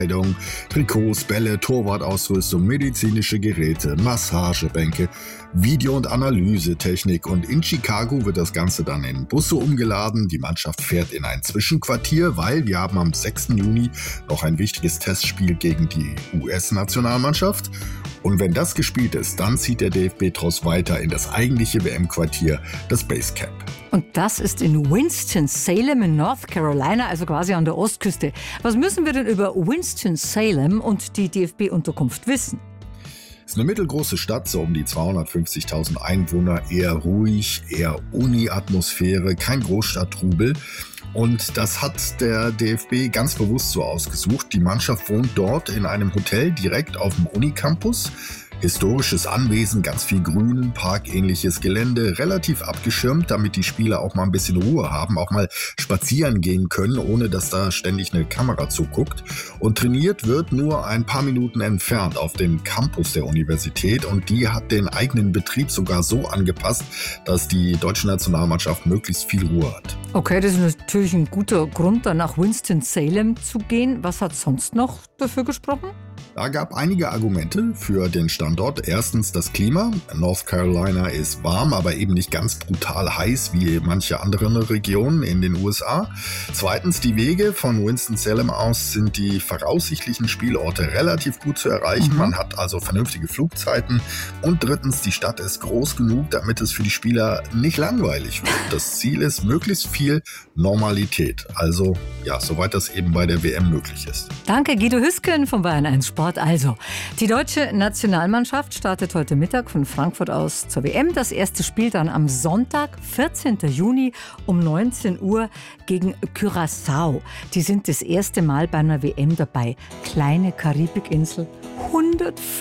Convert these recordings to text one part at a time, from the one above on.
Kleidung, Trikots, Bälle, Torwartausrüstung, medizinische Geräte, Massagebänke, Video- und Analysetechnik. Und in Chicago wird das Ganze dann in Busse umgeladen. Die Mannschaft fährt in ein Zwischenquartier, weil wir haben am 6. Juni noch ein wichtiges Testspiel gegen die US-Nationalmannschaft. Und wenn das gespielt ist, dann zieht der DFB-Tross weiter in das eigentliche WM-Quartier, das Basecamp. Und das ist in Winston-Salem in North Carolina, also quasi an der Ostküste. Was müssen wir denn über Winston-Salem und die DFB-Unterkunft wissen? Es ist eine mittelgroße Stadt, so um die 250.000 Einwohner, eher ruhig, eher Uni-Atmosphäre, kein Großstadttrubel. Und das hat der DFB ganz bewusst so ausgesucht. Die Mannschaft wohnt dort in einem Hotel direkt auf dem Unicampus. Historisches Anwesen, ganz viel Grün, parkähnliches Gelände, relativ abgeschirmt, damit die Spieler auch mal ein bisschen Ruhe haben, auch mal spazieren gehen können, ohne dass da ständig eine Kamera zuguckt. Und trainiert wird nur ein paar Minuten entfernt auf dem Campus der Universität, und die hat den eigenen Betrieb sogar so angepasst, dass die deutsche Nationalmannschaft möglichst viel Ruhe hat. Okay, das ist natürlich ein guter Grund, dann nach Winston-Salem zu gehen. Was hat sonst noch dafür gesprochen? Da gab einige Argumente für den Standort. Erstens das Klima. North Carolina ist warm, aber eben nicht ganz brutal heiß wie manche anderen Regionen in den USA. Zweitens die Wege. Von Winston-Salem aus sind die voraussichtlichen Spielorte relativ gut zu erreichen. Man hat also vernünftige Flugzeiten. Und drittens, die Stadt ist groß genug, damit es für die Spieler nicht langweilig wird. Das Ziel ist möglichst viel Normalität. Also ja, soweit das eben bei der WM möglich ist. Danke, Guido Hüsken von Bayern 1 Sport. Also, die deutsche Nationalmannschaft startet heute Mittag von Frankfurt aus zur WM. Das erste Spiel dann am Sonntag, 14. Juni um 19 Uhr gegen Curaçao. Die sind das erste Mal bei einer WM dabei. Kleine Karibikinsel,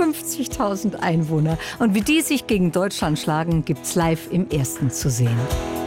150.000 Einwohner. Und wie die sich gegen Deutschland schlagen, gibt's live im Ersten zu sehen.